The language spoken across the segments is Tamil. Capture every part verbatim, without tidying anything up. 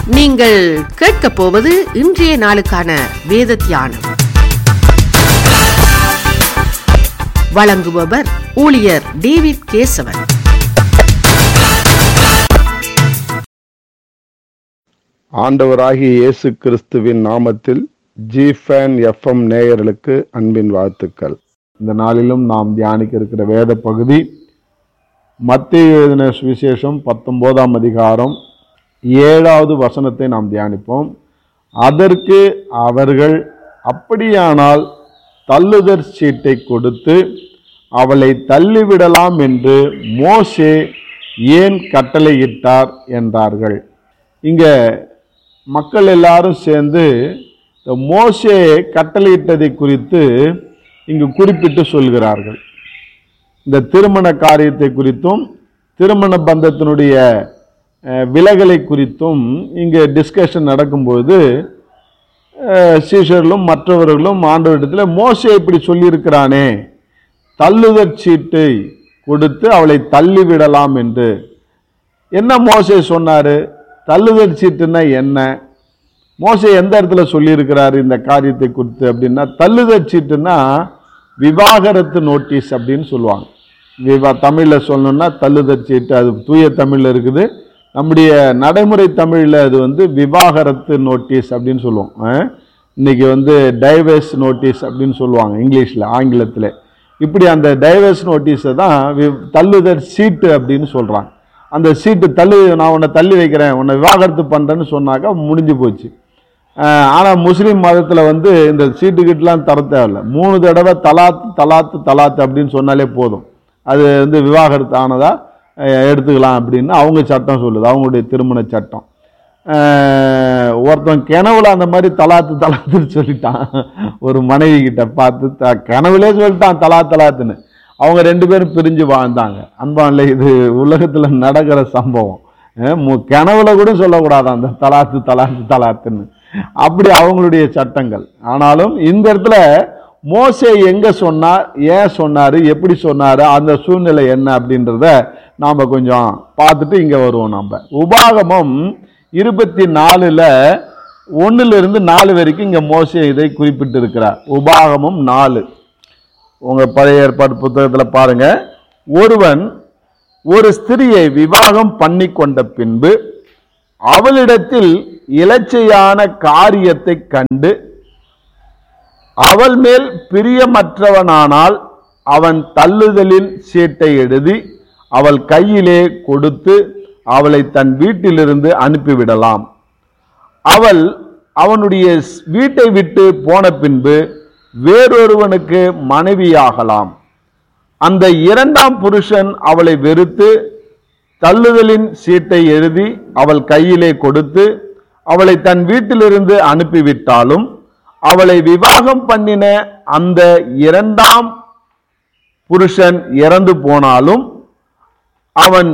நீங்கள் கேட்கப் போவது இன்றைய நாளுக்கான வேத தியானம். வழங்குபவர் ஊழியர் டேவிட் கேசவன். ஆண்டவராகிய இயேசு கிறிஸ்துவின் நாமத்தில் ஜிஃபேன் எஃப்எம் நேயர்களுக்கு அன்பின் வாழ்த்துக்கள். இந்த நாளிலும் நாம் தியானிக்க இருக்கிற வேத பகுதி மத்தேயு எழுதின சுவிசேஷம் பத்தொன்பதாம் அதிகாரம் ஏழாவது வசனத்தை நாம் தியானிப்போம். அதற்கு அவர்கள், அப்படியானால் தள்ளுதற் சீட்டை கொடுத்து அவளை தள்ளிவிடலாம் என்று மோசே ஏன் கட்டளையிட்டார் என்றார்கள். இங்க மக்கள் எல்லாரும் சேர்ந்து மோசே கட்டளையிட்டதை குறித்து இங்கு குறிப்பிட்டு சொல்கிறார்கள். இந்த திருமண காரியத்தை குறித்தும் திருமண பந்தத்தினுடைய விலகலை குறித்தும் இங்கே டிஸ்கஷன் நடக்கும்போது சீஷர்களும் மற்றவர்களும் ஆண்டவரிடத்தில் மோசே இப்படி சொல்லியிருக்கிறானே, தள்ளுதற் சீட்டை கொடுத்து அவளை தள்ளிவிடலாம் என்று. என்ன மோசே சொன்னாரு? தள்ளுதற் சீட்டுன்னா என்ன? மோசே எந்த இடத்துல சொல்லியிருக்கிறாரு இந்த காரியத்தை குறித்து அப்படின்னா, தள்ளுதற் சீட்டுன்னா விவாகரத்து நோட்டீஸ் அப்படின்னு சொல்லுவாங்க. விவா தமிழில் சொல்லணும்னா தள்ளுதற் சீட்டு, அது தூய தமிழில் இருக்குது. நம்முடைய நடைமுறை தமிழில் அது வந்து விவாகரத்து நோட்டீஸ் அப்படின்னு சொல்லுவோம். இன்னைக்கு வந்து டைவர்ஸ் நோட்டீஸ் அப்படின்னு சொல்லுவாங்க இங்கிலீஷில், ஆங்கிலத்தில். இப்படி அந்த டைவர்ஸ் நோட்டீஸை தான் தள்ளுதற் சீட்டு அப்படின்னு சொல்கிறாங்க. அந்த சீட்டு தள்ளி, நான் உன்னை தள்ளி வைக்கிறேன், உன்னை விவாகரத்து பண்ணுறேன்னு சொன்னாக்கா முடிஞ்சு போச்சு. ஆனால் முஸ்லீம் மதத்தில் வந்து இந்த சீட்டுக்கிட்டலாம் தர தேவையில்லை. மூணு தடவை தலாத்து தலாத்து தலாத்து அப்படின்னு சொன்னாலே போதும், அது வந்து விவாகரத்து ஆனதா எடுத்துக்கலாம் அப்படின்னு அவங்க சட்டம் சொல்லுது, அவங்களுடைய திருமண சட்டம். ஒருத்தன் கனவுல அந்த மாதிரி தலாத்து தலாத்துன்னு சொல்லிட்டான், ஒரு மனைவி கிட்ட பார்த்து த கனவுலே சொல்லிட்டான் தலா தலாத்துன்னு. அவங்க ரெண்டு பேரும் பிரிஞ்சு வாழ்ந்தாங்க. அன்பான்ல இது உலகத்தில் நடக்கிற சம்பவம். கனவுல கூட சொல்லக்கூடாது அந்த தலாத்து தலாத்து தலாத்துன்னு. அப்படி அவங்களுடைய சட்டங்கள். ஆனாலும் இந்த இடத்துல மோசே எங்க சொன்னார், ஏன் சொன்னாரு, எப்படி சொன்னாரு, அந்த சூழ்நிலை என்ன அப்படின்றத நாம கொஞ்சம் பார்த்துட்டு இங்க வருவோம். நம்ம உபாகமம் இருபத்தி நாலுல ஒன்னுல இருந்து நாலு வரைக்கும் இங்க மோசே இதை குறிப்பிட்டு இருக்கிறார். உபாகமம் நாலு, உங்க பழைய ஏற்பாடு புத்தகத்துல பாருங்க. ஒருவன் ஒரு ஸ்திரியை விவாகம் பண்ணி கொண்ட பின்பு அவளிடத்தில் இலச்சையான காரியத்தை கண்டு அவள் மேல் பிரியமற்றவனானால் அவன் தள்ளுதலின் சீட்டை எழுதி அவள் கையிலே கொடுத்து அவளை தன் வீட்டிலிருந்து அனுப்பிவிடலாம். அவள் அவனுடைய வீட்டை விட்டு போன பின்பு வேறொருவனுக்கு மனைவியாகலாம். அந்த இரண்டாம் புருஷன் அவளை வெறுத்து தள்ளுதலின் சீட்டை எழுதி அவள் கையிலே கொடுத்து அவளை தன் வீட்டிலிருந்து அனுப்பிவிட்டாலும் அவளை விவாகம் பண்ணின அந்த இரண்டாம் புருஷன் இறந்து போனாலும் அவன்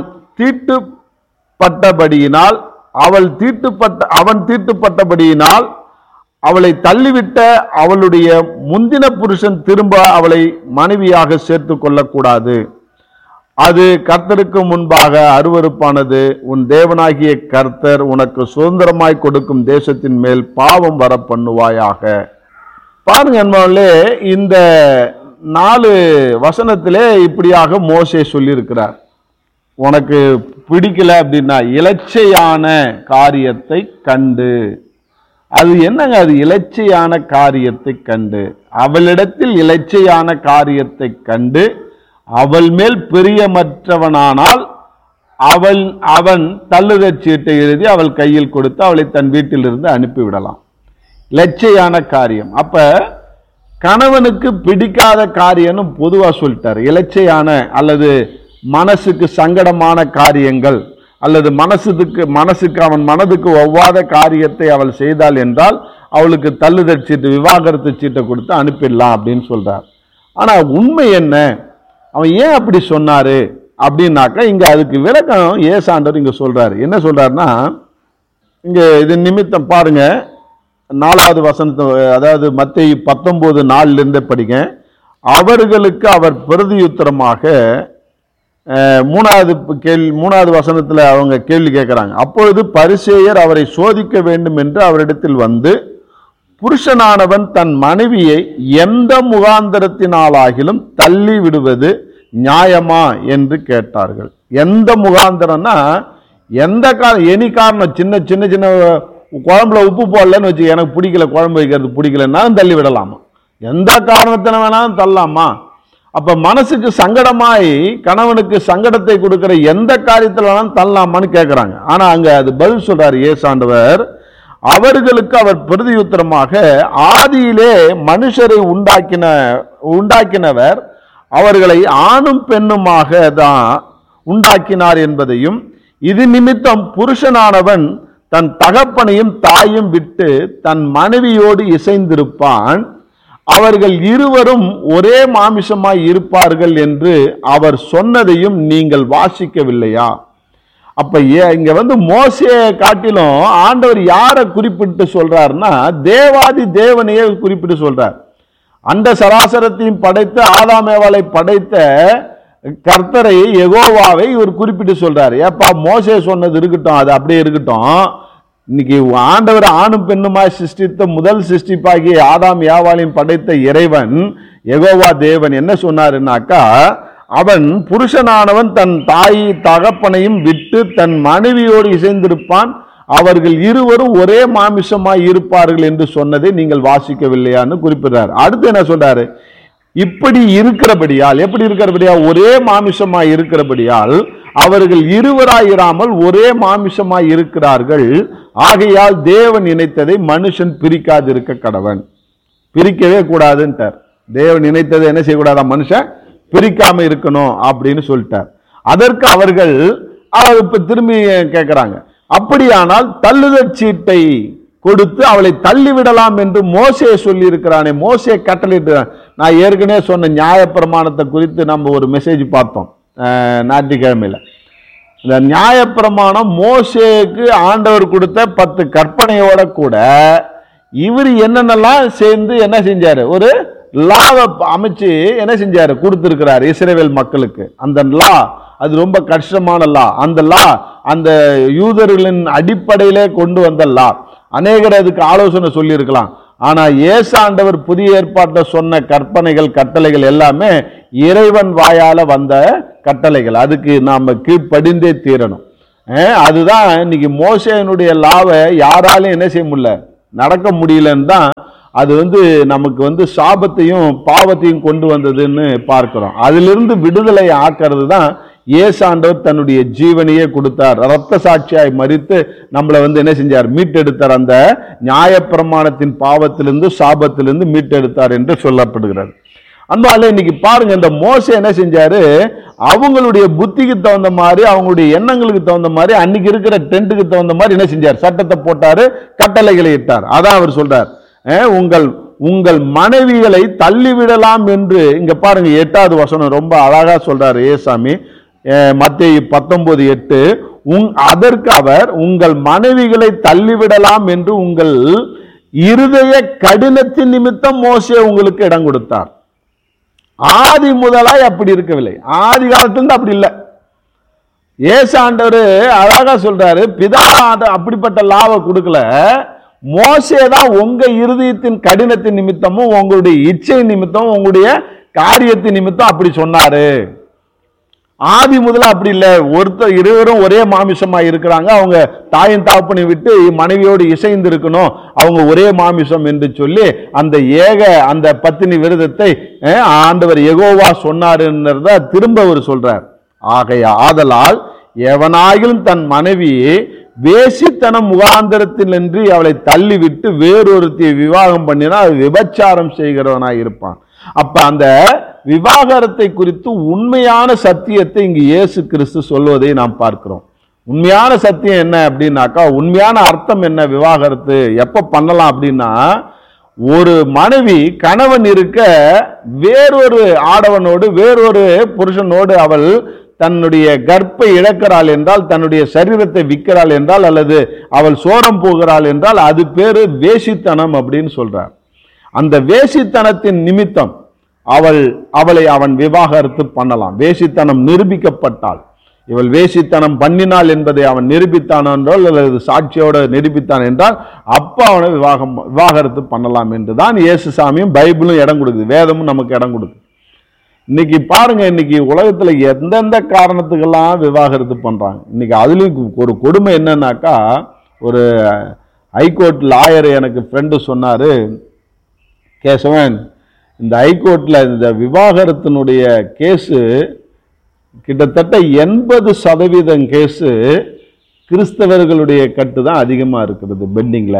தீட்டுப்பட்டபடியினால் அவள் தீட்டுப்பட்ட அவன் தீட்டுப்பட்டபடியினால் அவளை தள்ளிவிட்ட அவளுடைய முந்தின புருஷன் திரும்ப அவளை மனைவியாக சேர்த்து கொள்ளக்கூடாது. அது கர்த்தருக்கு முன்பாக அருவருப்பானது. உன் தேவனாகிய கர்த்தர் உனக்கு சுதந்திரமாய் கொடுக்கும் தேசத்தின் மேல் பாவம் வர பண்ணுவாயாக. பாருங்க அன்பாலே, இந்த நாலு வசனத்திலே இப்படியாக மோசே சொல்லியிருக்கிறார். உனக்கு பிடிக்கல அப்படின்னா இலச்சையான காரியத்தை கண்டு. அது என்னங்க? அது இலச்சையான காரியத்தை கண்டு, அவளிடத்தில் இலச்சையான காரியத்தை கண்டு அவள் மேல் பிரியமற்றவனானால் அவள் அவன் தள்ளுதற் சீட்டை எழுதி அவள் கையில் கொடுத்து அவளை தன் வீட்டிலிருந்து அனுப்பிவிடலாம். இலச்சையான காரியம். அப்ப கணவனுக்கு பிடிக்காத காரியம்னு பொதுவா சொல்லிட்டார். இலச்சையான அல்லது மனசுக்கு சங்கடமான காரியங்கள் அல்லது மனசுக்கு மனசுக்கு அவன் மனதுக்கு ஒவ்வாத காரியத்தை அவள் செய்தாள் என்றால் அவளுக்கு தள்ளுதற் சீட்டு, விவாகரத்து சீட்டை கொடுத்து அனுப்பிடலாம் அப்படின்னு சொல்றார். ஆனா உண்மை என்ன? அவன் ஏன் அப்படி சொன்னாரு அப்படின்னாக்கா இங்க அதுக்கு விளக்கம் ஏசாண்டவர் இங்க சொல்றாரு. என்ன சொல்றாருன்னா, இங்க இது நிமித்தம் பாருங்க, நாலாவது வசனத்தை, அதாவது மத்தேயு பத்தொன்பது நாலுல இருந்து படிங்க. அவர்களுக்கு அவர் பிரதியுத்தரமாக, மூணாவது கேள்வி மூணாவது வசனத்துல அவங்க கேள்வி கேட்கிறாங்க. அப்பொழுது பரிசேயர் அவரை சோதிக்க வேண்டும் என்று அவரிடத்தில் வந்து, புருஷனானவன் தன் மனைவியை எந்த முகாந்தரத்தினாலாகிலும் தள்ளி விடுவது நியாயமா என்று கேட்டார்கள். எந்த முகாந்தரம்னா எந்த காரணம், எனி காரணம், சின்ன சின்ன சின்ன குழம்புல உப்பு போடலன்னு வச்சு, எனக்கு பிடிக்கல, குழம்பு வைக்கிறது பிடிக்கலன்னா தள்ளி விடலாமா? எந்த காரணத்தின வேணாலும் தள்ளலாமா? அப்ப மனசுக்கு சங்கடமாய் கணவனுக்கு சங்கடத்தை கொடுக்கிற எந்த காரியத்தில் வேணாலும் தள்ளலாமான்னு கேட்கிறாங்க. ஆனா அங்க அது பதில் சொல்றாரு இயேசாண்டவர். அவர்களுக்கு அவர் பிரதியுத்தரமாக, ஆதியிலே மனுஷரை உண்டாக்கின உண்டாக்கினவர் அவர்களை ஆணும் பெண்ணுமாக தான் உண்டாக்கினார் என்பதையும், இது நிமித்தம் புருஷனானவன் தன் தகப்பனையும் தாயும் விட்டு தன் மனைவியோடு இசைந்திருப்பான், அவர்கள் இருவரும் ஒரே மாமிசமாய் இருப்பார்கள் என்று அவர் சொன்னதையும் நீங்கள் வாசிக்கவில்லையா? அப்ப இங்க வந்து மோசேயை காட்டிலும் ஆண்டவர் யாரை குறிப்பிட்டு சொல்றாருன்னா, தேவாதி தேவனையே குறிப்பிட்டு சொல்றார். அந்த சராசரத்தையும் படைத்து ஆதாமேவாளை படைத்த கர்த்தரை யெகோவாவை இவர் குறிப்பிட்டு சொல்றாரு. ஏப்பா மோசே சொன்னது இருக்கட்டும், அது அப்படியே இருக்கட்டும். இன்னைக்கு ஆண்டவர் ஆணும் பெண்ணுமாய் சிருஷ்டித்த முதல் சிருஷ்டிப்பாகி ஆதாம் ஏவாளையும் படைத்த இறைவன் யெகோவா தேவன் என்ன சொன்னாருன்னாக்கா, அவன் புருஷனானவன் தன் தாய் தகப்பனையும் விட்டு தன் மனைவியோடு இசைந்திருப்பான், அவர்கள் இருவரும் ஒரே மாமிசமாய் இருப்பார்கள் என்று சொன்னதை நீங்கள் வாசிக்கவில்லையான்னு குறிப்பிடுறார். அடுத்து என்ன சொல்றாரு? இப்படி இருக்கிறபடியால், எப்படி இருக்கிறபடியால்? ஒரே மாமிசமாய் இருக்கிறபடியால் அவர்கள் இருவராயிராமல் ஒரே மாமிசமாய் இருக்கிறார்கள். ஆகையால் தேவன் இணைத்ததை மனுஷன் பிரிக்காதிருக்க கடவன். பிரிக்கவே கூடாதுன்ட்டார். தேவன் இணைத்ததை என்ன செய்யக்கூடாதா? மனுஷன் பிரிக்காம இருக்கணும் அப்படின்னு சொல்லிட்டார். அதற்கு அவர்கள் இப்ப திரும்பி கேட்கிறாங்க, அப்படியானால் தள்ளுதற் சீட்டை கொடுத்து அவளை தள்ளிவிடலாம் என்று மோசே சொல்லி இருக்கிறானே, மோசே கட்டளையிட்டு. நான் ஏற்கனவே சொன்ன நியாயப்பிரமாணத்தை குறித்து நம்ம ஒரு மெசேஜ் பார்த்தோம் ஞாயிற்றுக்கிழமையில. இந்த நியாயப்பிரமாணம் மோசேக்கு ஆண்டவர் கொடுத்த பத்து கற்பனையோட கூட இவர் என்னென்னலாம் சேர்ந்து என்ன செஞ்சாரு? ஒரு லாவை அமைச்சு என்ன செஞ்சாரு? கொடுத்திருக்கிறார் இஸ்ரவேல் மக்களுக்கு. அந்த லா அது ரொம்ப கஷ்டமான லா. அந்த லா அந்த யூதர்களின் அடிப்படையிலே கொண்டு வந்த லா. அநேகர் அதுக்கு ஆலோசனை சொல்லி இருக்கலாம். ஆனா ஏசாண்டவர் புதிய ஏற்பாட்டில் சொன்ன கற்பனைகள் கட்டளைகள் எல்லாமே இறைவன் வாயால வந்த கட்டளைகள். அதுக்கு நாம கீழ்ப்படிந்தே தீரணும். அதுதான் இன்னைக்கு மோசேனுடைய லாவை யாராலும் என்ன செய்ய முடியல, நடக்க முடியலன்னு தான் அது வந்து நமக்கு வந்து சாபத்தையும் பாவத்தையும் கொண்டு வந்ததுன்னு பார்க்கிறோம். அதிலிருந்து விடுதலை ஆக்கிறது தான் ஏசாண்டவர் தன்னுடைய ஜீவனையே கொடுத்தார். இரத்த சாட்சியாய் மரித்து நம்மளை வந்து என்ன செஞ்சார்? மீட்டெடுத்தார். அந்த நியாயப்பிரமாணத்தின் பாவத்திலிருந்து சாபத்திலிருந்து மீட்டெடுத்தார் என்று சொல்லப்படுகிறது. அன்பால இன்னைக்கு பாருங்க, இந்த மோசே என்ன செஞ்சாரு? அவங்களுடைய புத்திக்கு தகுந்த மாதிரி, அவங்களுடைய எண்ணங்களுக்கு தகுந்த மாதிரி, அன்னைக்கு இருக்கிற டென்ட்டுக்கு தகுந்த மாதிரி என்ன செஞ்சார்? சட்டத்தை போட்டாரு, கட்டளைகளை இட்டார். அதான் அவர் சொல்றார், உங்கள் உங்கள் மனைவிகளை தள்ளிவிடலாம் என்று. இங்க பாருங்க எட்டாவது வசனம் ரொம்ப அழகா சொல்றாரு ஏசாமி. மத்தேயு பத்தொன்பது எட்டு. அதற்கு அவர், உங்கள் மனைவிகளை தள்ளிவிடலாம் என்று உங்கள் இருதய கடினத்தின் நிமித்தம் மோசே உங்களுக்கு இடம் கொடுத்தார். ஆதி முதலாய் அப்படி இருக்கவில்லை. ஆதி காலத்திலிருந்து அப்படி இல்லை. ஏசாண்டவர் அழகா சொல்றாரு, பிதா அப்படிப்பட்ட லாவை கொடுக்கல, மோசே தான் உங்க இருதயத்தின் கடினத்தின் நிமித்தமும் உங்களுடைய இச்சை நிமித்தம் உங்களுடைய காரியத்தின் நிமித்தம் அப்படி சொன்னாரு. ஆதி முதல்ல அப்படி இல்லை. ஒருத்தர் இருவரும் ஒரே மாமிசமா இருக்கிறாங்க, அவங்க தாயின் தாப்பனை விட்டு மனைவியோடு இசைந்து இருக்கணும், அவங்க ஒரே மாமிசம் என்று சொல்லி அந்த ஏக அந்த பத்தினி விரதத்தை ஆண்டவர் யெகோவா சொன்னாருன்றத திரும்ப அவர் சொல்றார். ஆகையா ஆதலால் எவனாகிலும் தன் மனைவியை வேசித்தனம் முகாந்திரத்தில் நின்று அவளை தள்ளிவிட்டு வேறொருத்தியை விவாகம் பண்ணினா விபச்சாரம் செய்கிறவனாய் இருப்பான். அப்ப அந்த விவாகரத்தை குறித்து உண்மையான சத்தியத்தை இங்கு இயேசு கிறிஸ்து சொல்வதை நாம் பார்க்கிறோம். உண்மையான சத்தியம் என்ன அப்படின்னாக்கா, உண்மையான அர்த்தம் என்ன? விவாகரத்து எப்ப பண்ணலாம் அப்படின்னா, ஒரு மனைவி கணவன் இருக்க வேறொரு ஆடவனோடு வேறொரு புருஷனோடு அவள் தன்னுடைய கர்ப்பை இழக்கிறாள் என்றால், தன்னுடைய சரீரத்தை விற்கிறாள் என்றால், அல்லது அவள் சோரம் போகிறாள் என்றால் அது பேரு வேசித்தனம் அப்படின்னு சொல்றார். அந்த வேசித்தனத்தின் நிமித்தம் அவள் அவளை அவன் விவாகரத்து பண்ணலாம். வேசித்தனம் நிரூபிக்கப்பட்டால், இவள் வேசித்தனம் பண்ணினாள் என்பதை அவன் நிரூபித்தான் என்றால், அல்லது சாட்சியோட நிரூபித்தான் என்றால், அப்ப அவனை விவாகம் விவாகரத்து பண்ணலாம் என்றுதான் இயேசு சாமியும் பைபிளும் இடம் கொடுக்குது, வேதமும் நமக்கு இடம் கொடுக்குது. இன்னைக்கு பாருங்க, இன்னைக்கு உலகத்துல எந்தெந்த காரணத்துக்கெல்லாம் விவாகரத்து பண்றாங்க. இன்னைக்கு அதுலயும் ஒரு கொடுமை என்னன்னாக்கா, ஒரு ஹைகோர்ட் லாயர் எனக்கு ஃப்ரெண்டு சொன்னாரு, கேசவன், இந்த ஹைகோர்ட்ல இந்த விவாகரத்தினுடைய கேஸு கிட்டத்தட்ட எண்பது சதவீதம் கேஸு கிறிஸ்தவர்களுடைய கட்டு தான் அதிகமா இருக்கிறது பெண்டிங்ல.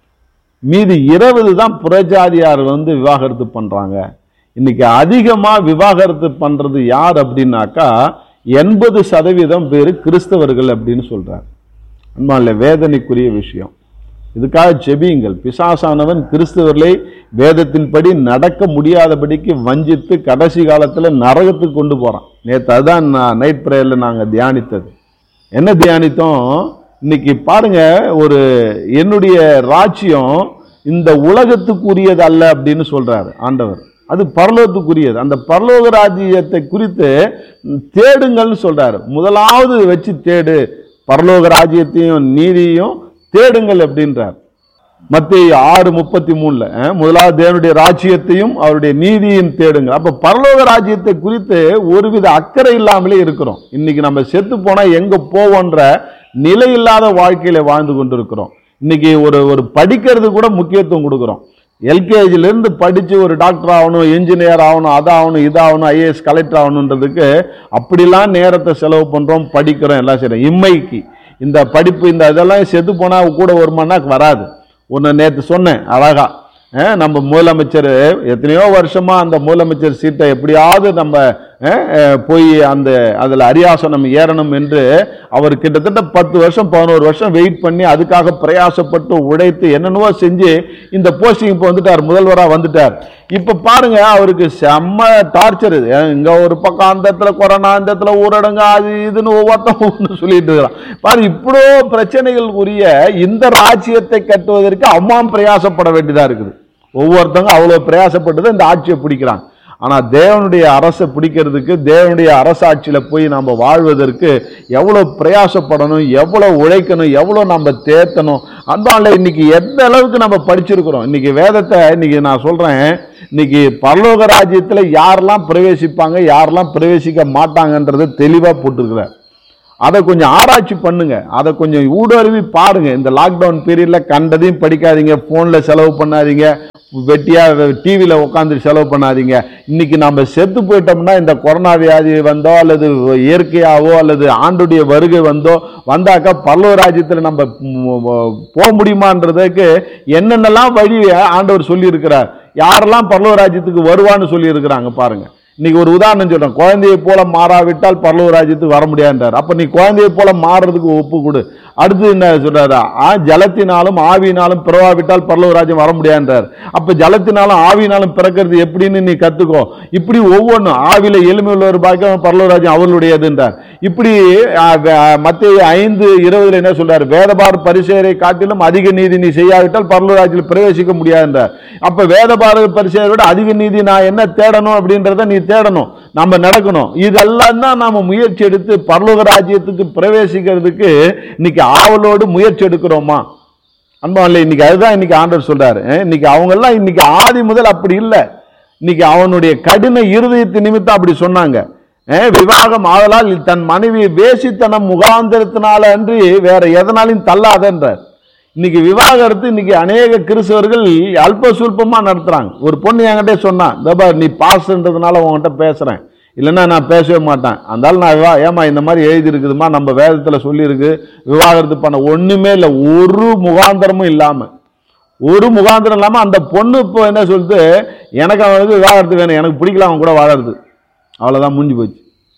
மீதி இருபது தான் புறஜாதியார் வந்து விவாகரத்து பண்றாங்க. இன்னைக்கு அதிகமா விவாகரத்து பண்றது யார் அப்படின்னாக்கா எண்பது சதவீதம் பேரு கிறிஸ்தவர்கள் அப்படின்னு சொல்றார். அன்பான வேதனைக்குரிய விஷயம். இதுக்காக ஜெபியுங்கள். பிசாசானவன் கிறிஸ்தவர்களை வேதத்தின்படி நடக்க முடியாதபடிக்கு வஞ்சித்து கடைசி காலத்துல நரகத்துக்கு கொண்டு போறான். நேற்று அதுதான் நைட் பிரேயர்ல நாங்க தியானித்தது. என்ன தியானித்தோம்? இன்னைக்கு பாருங்க, ஒரு என்னுடைய ராஜ்யம் இந்த உலகத்துக்குரியது அல்ல அப்படின்னு சொல்றாரு ஆண்டவர். அது பரலோகத்துக்குரியது. அந்த பரலோக ராஜ்யத்தை குறித்து தேடுங்கள்னு சொல்றாரு. முதலாவது வச்சு தேடு, பரலோக ராஜ்யத்தையும் நீதியையும் தேடுங்கள் அப்படின்றார். மத்தேயு ஆறு முப்பத்தி மூணுல முதலாவது தேவனுடைய ராஜ்யத்தையும் அவருடைய நீதியையும் தேடுங்க. அப்ப பரலோக ராஜ்யத்தை குறித்து ஒருவித அக்கறை இல்லாமலே இருக்கிறோம். இன்னைக்கு நம்ம செத்து போனா எங்க போவோன்ற நிலை இல்லாத வாழ்க்கையில வாழ்ந்து கொண்டிருக்கிறோம். இன்னைக்கு ஒரு ஒரு படிக்கிறது கூட முக்கியத்துவம் கொடுக்கிறோம். எல்கேஜில இருந்து படிச்சு ஒரு டாக்டர் ஆகணும், என்ஜினியர் ஆகணும், அதாகணும், இதாகணும், ஐஏஎஸ் கலெக்டர் ஆகணுன்றதுக்கு அப்படிலாம் நேரத்தை செலவு பண்றோம், படிக்கிறோம், எல்லாம் செய்யறோம். இம்மைக்கு இந்த படிப்பு இந்த இதெல்லாம் செத்து போனா கூட ஒரு மணி நேரம் வராது. ஒன்று நேற்று சொன்னேன் அழகா, நம்ம முதலமைச்சர் எத்தனையோ வருஷமா அந்த முதலமைச்சர் சீட்டை எப்படியாவது நம்ம போய் அந்த அதில் அரியாசனம் ஏறணும் என்று அவர் கிட்டத்தட்ட பத்து வருஷம் பதினோரு வருஷம் வெயிட் பண்ணி அதுக்காக பிரயாசப்பட்டு உழைத்து என்னென்னவோ செஞ்சு இந்த போஸ்டிங் இப்போ வந்துட்டார், முதல்வராக வந்துட்டார். இப்போ பாருங்க, அவருக்கு செம்ம டார்ச்சர். இங்க ஒரு பக்கம் அந்த இடத்துல கொரோனா, அந்த இடத்துல ஊரடங்கு, அது இதுன்னு ஒவ்வொருத்தவங்க சொல்லிட்டு இருக்கிறான். பாரு, இவ்வளோ பிரச்சனைகள் உரிய இந்த ராஜ்யத்தை கட்டுவதற்கு அம்மா பிரயாசப்பட வேண்டியதா இருக்குது. ஒவ்வொருத்தவங்க அவ்வளவு பிரயாசப்பட்டு இந்த ஆட்சியை பிடிக்கிறாங்க. ஆனா தேவனுடைய அரசை பிடிக்கிறதுக்கு, தேவனுடைய அரசாட்சியில போய் நம்ம வாழ்வதற்கு எவ்வளவு பிரயாசப்படணும், எவ்வளவு உழைக்கணும், எவ்வளவு நம்ம தேத்தணும். அன்பால இன்னைக்கு எந்த அளவுக்கு நம்ம படிச்சிருக்கிறோம். இன்னைக்கு வேதத்தை இன்னைக்கு நான் சொல்றேன், இன்னைக்கு பரலோக ராஜ்யத்துல யாரெல்லாம் பிரவேசிப்பாங்க, யாரெல்லாம் பிரவேசிக்க மாட்டாங்கன்றது தெளிவா போட்டுருக்கிறார். அதை கொஞ்சம் ஆராய்ச்சி பண்ணுங்க, அதை கொஞ்சம் ஊடுருவி பாருங்க. இந்த லாக்டவுன் பீரியட்ல கண்டதையும் படிக்காதீங்க, போன்ல செலவு பண்ணாதீங்க, வெட்டியா டிவியில உட்காந்து செலவு பண்ணாதீங்க. இன்னைக்கு நம்ம செத்து போயிட்டோம்னா, இந்த கொரோனா வியாதி வந்தோ அல்லது இயற்கையாவோ அல்லது ஆண்டுடைய வருகை வந்தோ வந்தாக்கா பரலோக ராஜ்யத்தில் நம்ம போக முடியுமான்றதுக்கு என்னென்னலாம் வழி ஆண்டவர் சொல்லி இருக்கிறார். யாரெல்லாம் பரலோக ராஜ்யத்துக்கு வருவான்னு சொல்லி இருக்கிறாங்க பாருங்க. இன்னைக்கு ஒரு உதாரணம் சொல்றேன், குழந்தையை போல மாறாவிட்டால் பரலோக ராஜ்யத்துக்கு வர முடியாதுன்றார். அப்ப நீ குழந்தையை போல மாறுறதுக்கு ஒப்பு கொடு. அடுத்து என்ன சொல்றாரு? ஜலத்தினாலும் ஆவியினாலும் பிறவாவிட்டால் பரலோக ராஜ்யம் வர முடியாதுன்றார். அப்ப ஜலத்தினாலும் ஆவியினாலும் பிறக்கிறது எப்படின்னு நீ கத்துக்கோ. இப்படி ஒவ்வொன்றும் ஆவில எளிமை உள்ள ஒரு பாக்கியம் பரலோக ராஜ்யம் அவர்களுடையதுன்றார். இப்படி மத்தேயு ஐந்து இருபதுல என்ன சொல்றாரு? வேதபார் பரிசேயரை காட்டிலும் அதிக நீதி நீ செய்யாவிட்டால் பரலோக ராஜ்யத்தில் பிரவேசிக்க முடியாதுன்றார். அப்ப வேதபார பரிசேயரை விட அதிக நீதி நான் என்ன தேடணும் அப்படின்றத நீ தேடணும், நம்ம நடக்கணும். இதெல்லாம் தான் நாம முயற்சி எடுத்து பரலோக ராஜ்யத்துக்கு பிரவேசிக்கிறதுக்கு இன்னைக்கு ஆவலோடு முயற்சி எடுக்கிறோமா? அன்பா இல்லை, இன்னைக்கு அதுதான் இன்னைக்கு ஆண்டவர் சொல்றாரு. இன்னைக்கு அவங்க எல்லாம் இன்னைக்கு ஆதி முதல் அப்படி இல்லை. இன்னைக்கு அவனுடைய கடின இருதயத்து நிமித்தம் அப்படி சொன்னாங்க. விவாகம் ஆதலால் தன் மனைவி வேசித்தனம் முகாந்திரத்தினால அன்றி வேற எதனாலையும் தள்ளாதன்றார். இன்னைக்கு விவாகரத்து இன்னைக்கு அநேக கிறிஸ்தவர்கள் அல்ப சுல்பமா நடத்துறாங்க. ஒரு பொண்ணு என்கிட்ட சொன்னா, நீ பாஸ்ன்றதுனால உங்ககிட்ட பேசுறேன், இல்லைன்னா நான் பேசவே மாட்டேன். அதனால நான் விவா ஏமா இந்த மாதிரி எழுதி இருக்குதுமா, நம்ம வேதத்துல சொல்லி இருக்கு விவாகரத்து பண்ண. ஒண்ணுமே இல்லை, ஒரு முகாந்திரமும் இல்லாம ஒரு முகாந்திரம் இல்லாம அந்த பொண்ணு இப்போ என்ன சொல்லுது, எனக்கு அவனுக்கு விவாகரத்து வேணும், எனக்கு பிடிக்கல அவன் கூட வாழறது, அவ்வளவுதான், முடிஞ்சு போச்சு.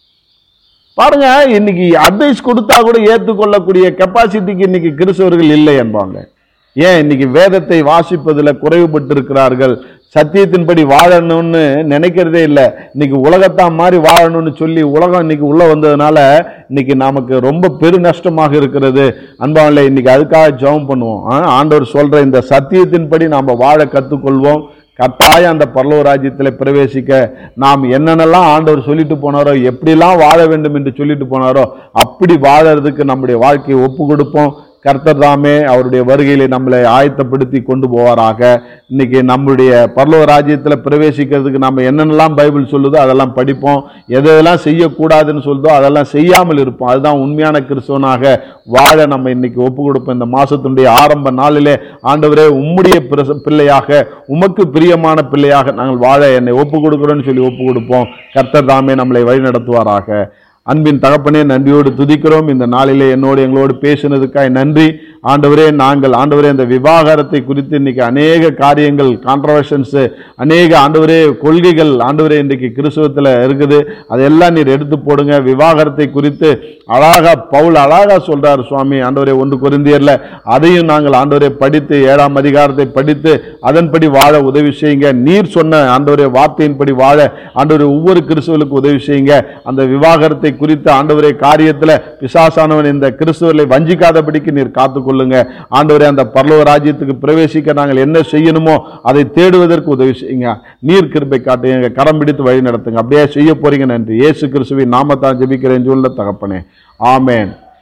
பாருங்க, இன்னைக்கு அட்வைஸ் கொடுத்தா கூட ஏற்றுக்கொள்ளக்கூடிய கெப்பாசிட்டிக்கு இன்னைக்கு கிறிஸ்தவர்கள் இல்லை என்பாங்க. ஏன்? இன்னைக்கு வேதத்தை வாசிப்பதில் குறைவுபட்டு இருக்கிறார்கள். சத்தியத்தின்படி வாழணும்னு நினைக்கிறதே இல்லை. இன்னைக்கு உலகத்தான் மாதிரி வாழணும்னு சொல்லி உலகம் இன்னைக்கு உள்ள வந்ததுனால இன்னைக்கு நமக்கு ரொம்ப பெரு நஷ்டமாக இருக்கிறது. அன்பாவில்லை, இன்னைக்கு அதுக்காக ஜெபம் பண்ணுவோம். ஆண்டவர் சொல்ற இந்த சத்தியத்தின்படி நாம வாழ கற்றுக்கொள்வோம். கட்டாயம் அந்த பரலோக ராஜ்யத்தில் பிரவேசிக்க நாம் என்னென்னலாம் ஆண்டவர் சொல்லிட்டு போனாரோ, எப்படிலாம் வாழ வேண்டும் என்று சொல்லிட்டு போனாரோ அப்படி வாழறதுக்கு நம்முடைய வாழ்க்கையை ஒப்பு கொடுப்போம். கர்த்தர் தாமே அவருடைய வருகையிலே நம்மளை ஆயத்தப்படுத்தி கொண்டு போவாராக. இன்னைக்கு நம்முடைய பரலோக ராஜ்யத்தில் பிரவேசிக்கிறதுக்கு நம்ம என்னென்னலாம் பைபிள் சொல்லுதோ அதெல்லாம் படிப்போம். எதெல்லாம் செய்யக்கூடாதுன்னு சொல்லுதோ அதெல்லாம் செய்யாமல் இருப்போம். அதுதான் உண்மையான கிறிஸ்தவனாக வாழ நம்ம இன்னைக்கு ஒப்பு கொடுப்போம். இந்த மாசத்தினுடைய ஆரம்ப நாளிலே ஆண்டவரே உம்முடைய பிள்ளையாக, உமக்கு பிரியமான பிள்ளையாக நாங்கள் வாழ என்னை ஒப்பு கொடுக்கிறோன்னு சொல்லி ஒப்பு கொடுப்போம். கர்த்தர் தாமே நம்மளை வழி நடத்துவாராக. அன்பின் தகப்பனே, நன்றியோடு துதிக்கிறோம். இந்த நாளிலே என்னோடு எங்களோடு பேசினதுக்காய் நன்றி ஆண்டவரே. நாங்கள் ஆண்டவரே இந்த விவாகரத்தை குறித்து இன்னைக்கு அநேக காரியங்கள், கான்ட்ரவர்ஷன்ஸ், அநேக ஆண்டவரே கொள்கைகள் ஆண்டவரே இன்றைக்கு கிறிஸ்தவத்தில் இருக்குது. அதெல்லாம் நீர் எடுத்து போடுங்க. விவாகரத்தை குறித்து அழகா பவுல் அழகா சொல்றாரு சுவாமி ஆண்டவரே ஒன்று கொரிந்தியர்ல. அதையும் நாங்கள் ஆண்டவரை படித்து ஏழாம் அதிகாரத்தை படித்து அதன்படி வாழ உதவி செய்யுங்க. நீர் சொன்ன ஆண்டவரே வார்த்தையின்படி வாழ ஆண்டவரே ஒவ்வொரு கிறிஸ்தவர்களுக்கு உதவி செய்யுங்க. அந்த விவாகரத்தை குறித்து ஆண்டவரே காரியத்தில் பிசாசானவன் இந்த கிறிஸ்தவர்களை வஞ்சிக்காதபடிக்கு நீர் காத்துக்கொள்ளுங்க ஆண்டவரே. அந்த பரலோக ராஜ்யத்துக்கு பிரவேசிக்க நாங்கள் என்ன செய்யணுமோ அதை தேடுவதற்கு உதவி செய்யுங்க. நீர் கிருபை காட்டுங்க, கரம் பிடித்து வழி நடத்துங்க. அப்படியே செய்ய போறீங்க. நன்றி. இயேசு கிறிஸ்துவின் நாமத்தால் ஜெபிக்கிறேன் சொல்ல தகப்பனே, ஆமென்.